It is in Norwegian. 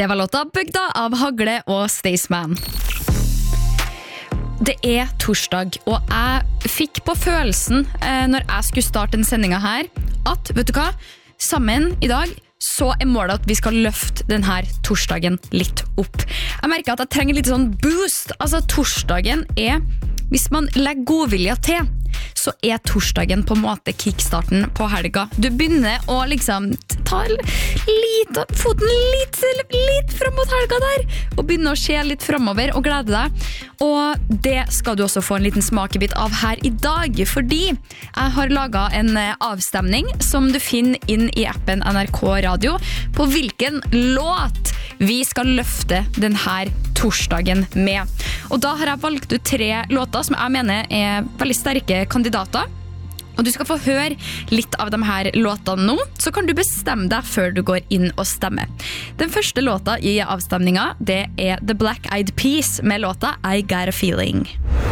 Det var låta Bygda av Hagle og Staysman. Det torsdag, og jeg fikk på følelsen når jeg skulle starte den sendingen her, at, vet du hva, sammen i dag, så målet at vi skal løfte denne torsdagen litt opp. Jeg merker at jeg trenger litt sånn boost. Altså, torsdagen hvis man legger godvilja til, så torsdagen på en måte kickstarten på helga. Du begynner å liksom ta foten litt frem mot helga der, og begynner å se litt fremover og glede deg. Og det skal du også få en liten smakebit av her i dag, fordi jeg har laget en avstemning som du finner inn i appen NRK Radio på hvilken låt vi skal løfte denne torsdagen med. Og da har jeg valgt ut 3 låter som jeg mener veldig sterke kandidater. Og du skal få høre litt av de her låtene nå, så kan du bestemme deg før du går inn og stemmer. Den første låta i avstemningen, det The Black Eyed Peas med låta I Got a Feeling.